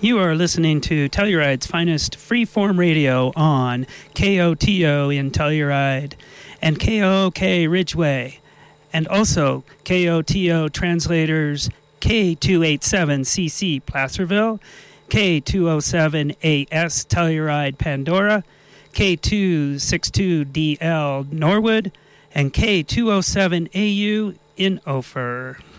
You are listening to Telluride's finest freeform radio on KOTO in Telluride and KOOK Ridgeway, and also KOTO translators K287CC Placerville, K207AS Telluride Pandora, K262DL Norwood, and K207AU in Ophir.